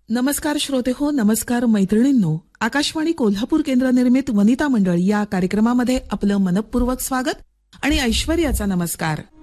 नमस्कार श्रोते हो, नमस्कार मैत्रिणींनो. आकाशवाणी कोल्हापूर केंद्र निर्मित वनिता मंडळ या कार्यक्रमामध्ये आपलं मनपूर्वक स्वागत आणि ऐश्वर्याचा नमस्कार.